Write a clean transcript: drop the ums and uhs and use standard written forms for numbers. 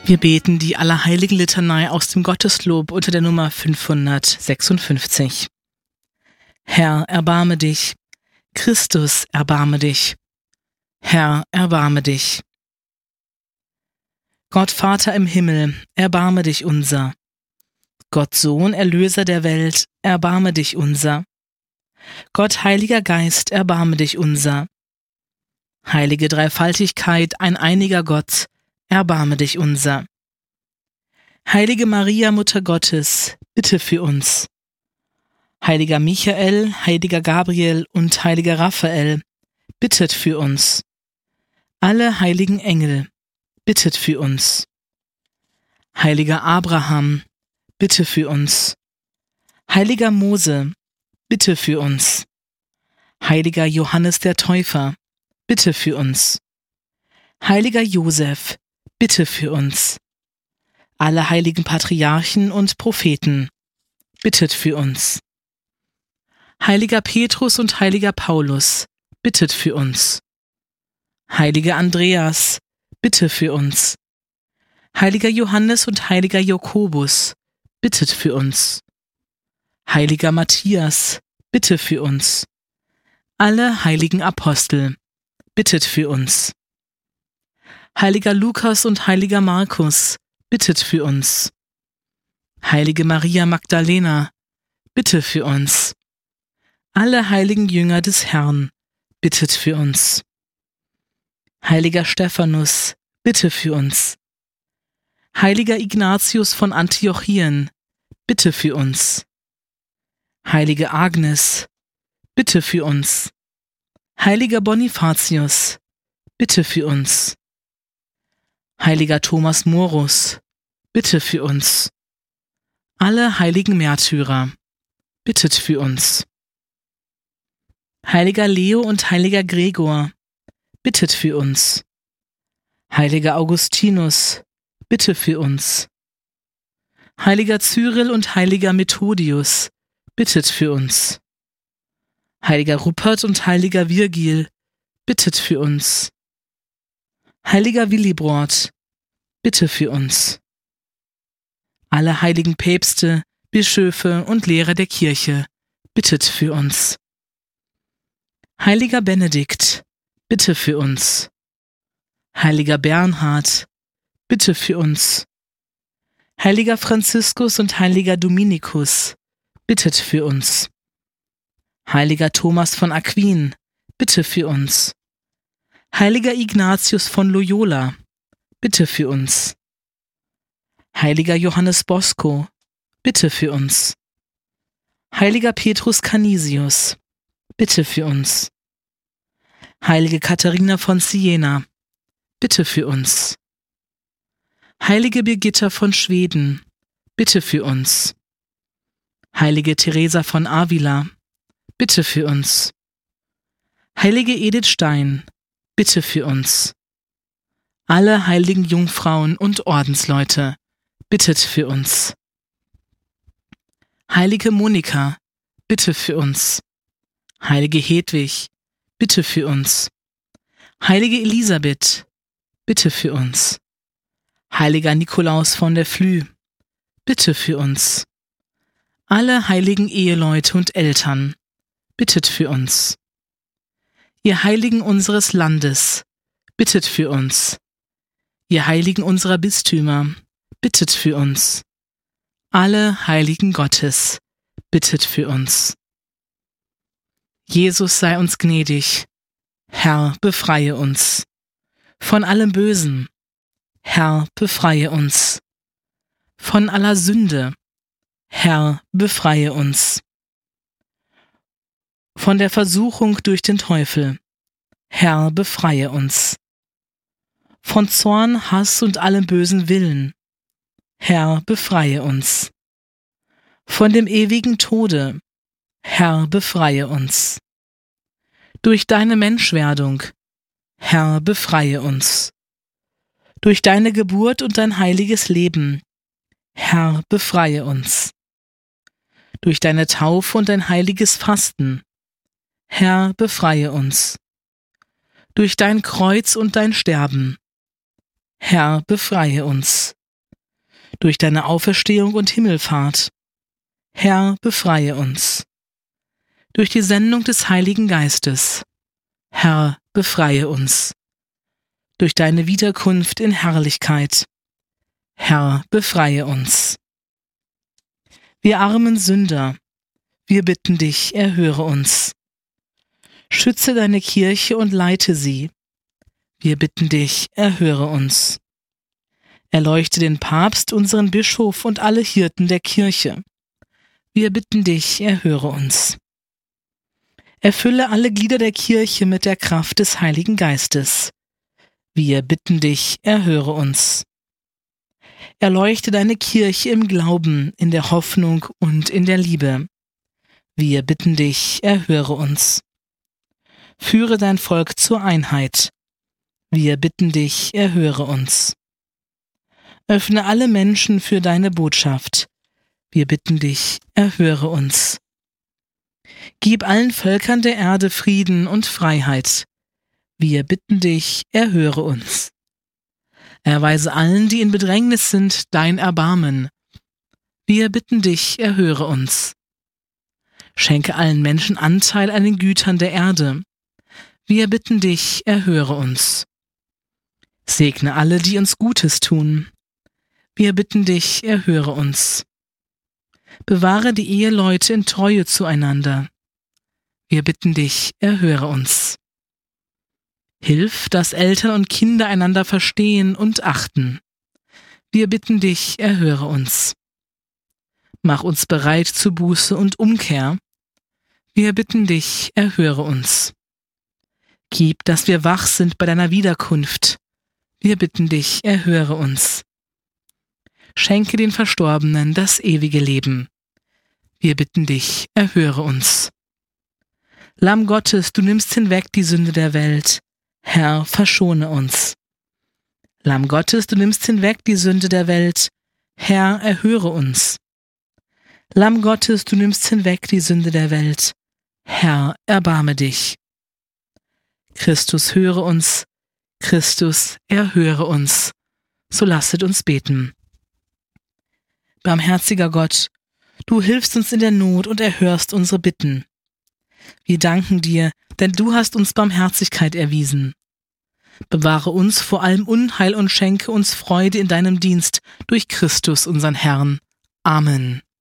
Wir beten die Allerheiligen-Litanei aus dem Gotteslob unter der Nummer 556. Herr, erbarme dich. Christus, erbarme dich. Herr, erbarme dich. Gott Vater im Himmel, erbarme dich unser. Gott Sohn, Erlöser der Welt, erbarme dich unser. Gott Heiliger Geist, erbarme dich unser. Heilige Dreifaltigkeit, ein einiger Gott, erbarme dich unser. Heilige Maria, Mutter Gottes, bitte für uns. Heiliger Michael, heiliger Gabriel und heiliger Raphael, bittet für uns. Alle heiligen Engel, bittet für uns. Heiliger Abraham, bitte für uns. Heiliger Mose, bitte für uns. Heiliger Johannes der Täufer, bitte für uns. Heiliger Josef, bitte für uns. Alle heiligen Patriarchen und Propheten, bittet für uns. Heiliger Petrus und heiliger Paulus, bittet für uns. Heiliger Andreas, bitte für uns. Heiliger Johannes und heiliger Jakobus, bittet für uns. Heiliger Matthias, bitte für uns. Alle heiligen Apostel, bittet für uns. Heiliger Lukas und heiliger Markus, bittet für uns. Heilige Maria Magdalena, bitte für uns. Alle heiligen Jünger des Herrn, bittet für uns. Heiliger Stephanus, bitte für uns. Heiliger Ignatius von Antiochien, bitte für uns. Heilige Agnes, bitte für uns. Heiliger Bonifatius, bitte für uns. Heiliger Thomas Morus, bitte für uns. Alle heiligen Märtyrer, bittet für uns. Heiliger Leo und heiliger Gregor, bittet für uns. Heiliger Augustinus, bitte für uns. Heiliger Cyril und heiliger Methodius, bittet für uns. Heiliger Rupert und heiliger Virgil, bittet für uns. Heiliger Willibrord, bitte für uns. Alle heiligen Päpste, Bischöfe und Lehrer der Kirche, bittet für uns. Heiliger Benedikt, bitte für uns. Heiliger Bernhard, bitte für uns. Heiliger Franziskus und heiliger Dominikus, bittet für uns. Heiliger Thomas von Aquin, bitte für uns. Heiliger Ignatius von Loyola, bitte für uns. Heiliger Johannes Bosco, bitte für uns. Heiliger Petrus Canisius, bitte für uns. Heilige Katharina von Siena, bitte für uns. Heilige Birgitta von Schweden, bitte für uns. Heilige Teresa von Avila, bitte für uns. Heilige Edith Stein, bitte für uns. Alle heiligen Jungfrauen und Ordensleute, bittet für uns. Heilige Monika, bitte für uns. Heilige Hedwig, bitte für uns. Heilige Elisabeth, bitte für uns. Heiliger Nikolaus von der Flü, bitte für uns. Alle heiligen Eheleute und Eltern, bittet für uns. Ihr Heiligen unseres Landes, bittet für uns. Ihr Heiligen unserer Bistümer, bittet für uns. Alle Heiligen Gottes, bittet für uns. Jesus sei uns gnädig. Herr, befreie uns. Von allem Bösen. Herr, befreie uns. Von aller Sünde. Herr, befreie uns. Von der Versuchung durch den Teufel. Herr, befreie uns. Von Zorn, Hass und allem bösen Willen. Herr, befreie uns. Von dem ewigen Tode. Herr, befreie uns. Durch deine Menschwerdung. Herr, befreie uns. Durch deine Geburt und dein heiliges Leben. Herr, befreie uns. Durch deine Taufe und dein heiliges Fasten. Herr, befreie uns. Durch dein Kreuz und dein Sterben. Herr, befreie uns. Durch deine Auferstehung und Himmelfahrt, Herr, befreie uns. Durch die Sendung des Heiligen Geistes, Herr, befreie uns. Durch deine Wiederkunft in Herrlichkeit, Herr, befreie uns. Wir armen Sünder, wir bitten dich, erhöre uns. Schütze deine Kirche und leite sie. Wir bitten dich, erhöre uns. Erleuchte den Papst, unseren Bischof und alle Hirten der Kirche. Wir bitten dich, erhöre uns. Erfülle alle Glieder der Kirche mit der Kraft des Heiligen Geistes. Wir bitten dich, erhöre uns. Erleuchte deine Kirche im Glauben, in der Hoffnung und in der Liebe. Wir bitten dich, erhöre uns. Führe dein Volk zur Einheit. Wir bitten dich, erhöre uns. Öffne alle Menschen für deine Botschaft. Wir bitten dich, erhöre uns. Gib allen Völkern der Erde Frieden und Freiheit. Wir bitten dich, erhöre uns. Erweise allen, die in Bedrängnis sind, dein Erbarmen. Wir bitten dich, erhöre uns. Schenke allen Menschen Anteil an den Gütern der Erde. Wir bitten dich, erhöre uns. Segne alle, die uns Gutes tun. Wir bitten dich, erhöre uns. Bewahre die Eheleute in Treue zueinander. Wir bitten dich, erhöre uns. Hilf, dass Eltern und Kinder einander verstehen und achten. Wir bitten dich, erhöre uns. Mach uns bereit zu Buße und Umkehr. Wir bitten dich, erhöre uns. Gib, dass wir wach sind bei deiner Wiederkunft. Wir bitten dich, erhöre uns. Schenke den Verstorbenen das ewige Leben. Wir bitten dich, erhöre uns. Lamm Gottes, du nimmst hinweg die Sünde der Welt. Herr, verschone uns. Lamm Gottes, du nimmst hinweg die Sünde der Welt. Herr, erhöre uns. Lamm Gottes, du nimmst hinweg die Sünde der Welt. Herr, erbarme dich. Christus, höre uns. Christus, erhöre uns. So lasset uns beten. Barmherziger Gott, du hilfst uns in der Not und erhörst unsere Bitten. Wir danken dir, denn du hast uns Barmherzigkeit erwiesen. Bewahre uns vor allem Unheil und schenke uns Freude in deinem Dienst durch Christus, unseren Herrn. Amen.